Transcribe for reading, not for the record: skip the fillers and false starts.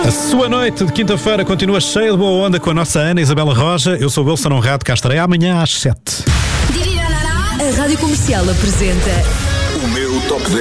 A sua noite de quinta-feira continua cheia de boa onda com a nossa Ana Isabela Roja. Eu sou o Wilson Honrado, cá estarei amanhã às 7. A Rádio Comercial apresenta o meu Top 10.